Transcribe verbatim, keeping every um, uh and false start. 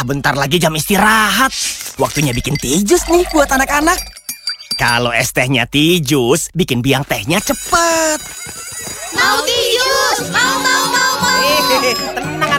Ah, bentar lagi jam istirahat. Waktunya bikin tijus nih buat anak-anak. Kalau es tehnya tijus, bikin biang tehnya cepet. Mau tijus! Mau, mau, mau, mau! Hehehe, tenang